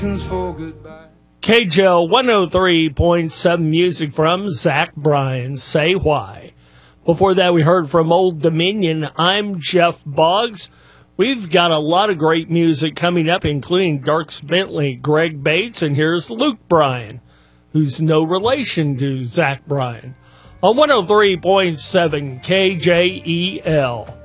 For goodbye. KJL 103.7 music from Zach Bryan, Say Why. Before that, we heard from Old Dominion, I'm Jeff Boggs. We've got a lot of great music coming up, including Dierks Bentley, Greg Bates, and here's Luke Bryan, who's no relation to Zach Bryan, on 103.7 KJEL.